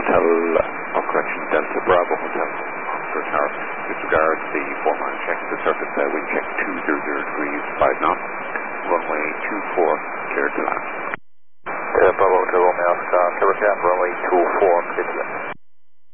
Hotel, Delta Bravo Hotel, Oscar Tower. Disregard the 4-mile check. The surface wind check 200 degrees, 5 knots. Runway 24, cleared to land. Bravo Hotel Romeo Oscar, runway 24, cleared to land.